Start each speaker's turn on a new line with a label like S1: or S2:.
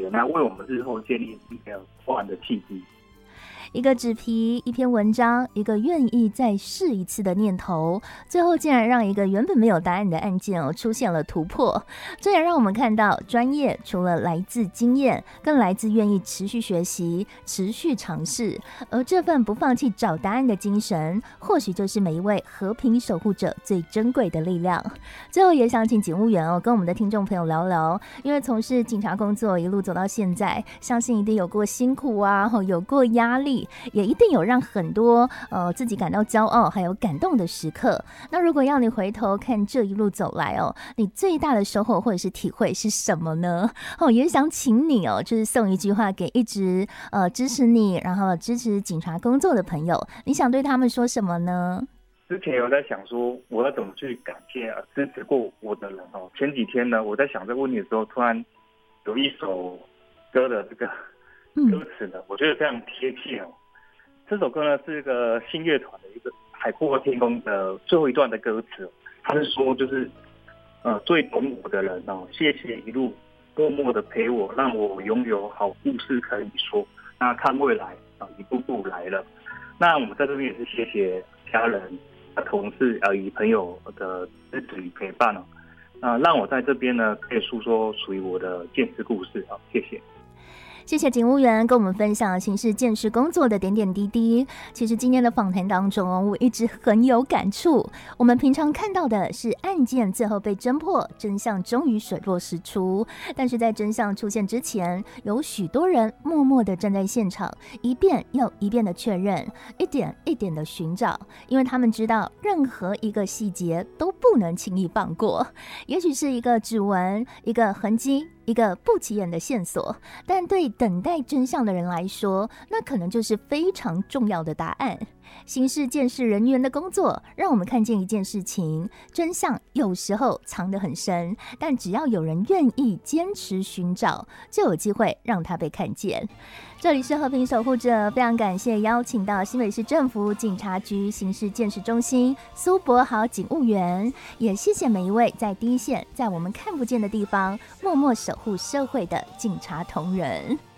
S1: 了，那为我们日后建立一个发展的契机。
S2: 一个纸皮，一篇文章，一个愿意再试一次的念头，最后竟然让一个原本没有答案的案件出现了突破。这也让我们看到，专业除了来自经验，更来自愿意持续学习、持续尝试。而这份不放弃找答案的精神，或许就是每一位和平守护者最珍贵的力量。最后也想请警务员跟我们的听众朋友聊聊，因为从事警察工作一路走到现在，相信一定有过辛苦啊，有过压力，也一定有让很多自己感到骄傲还有感动的时刻。那如果要你回头看这一路走来你最大的收获或者是体会是什么呢？也想请你就是送一句话给一直支持你，然后支持警察工作的朋友，你想对他们说什么呢？
S1: 之前有在想说我要怎么去感谢支持过我的人前几天呢，我在想这个问题的时候，突然有一首歌的这个歌词呢，我觉得非常贴切这首歌呢是一个新乐团的一个《海阔天空》的最后一段的歌词，他是说就是最懂我的人谢谢一路默默的陪我，让我拥有好故事可以说。那看未来一步步来了。那我们在这边也是谢谢家人、同事以及朋友的支持与陪伴让我在这边呢可以诉说属于我的见识故事谢谢。
S2: 谢谢警务员跟我们分享刑事鉴识工作的点点滴滴。其实今天的访谈当中我一直很有感触。我们平常看到的是案件最后被侦破，真相终于水落石出，但是在真相出现之前，有许多人默默地站在现场，一遍又一遍的确认，一点一点的寻找，因为他们知道任何一个细节都不能轻易放过。也许是一个指纹，一个痕迹，一个不起眼的线索，但对等待真相的人来说，那可能就是非常重要的答案。刑事鉴识人员的工作让我们看见一件事情，真相有时候藏得很深，但只要有人愿意坚持寻找，就有机会让它被看见。这里是和平守护者，非常感谢邀请到新北市政府警察局刑事鉴识中心苏博豪警务员，也谢谢每一位在第一线，在我们看不见的地方默默守护社会的警察同仁。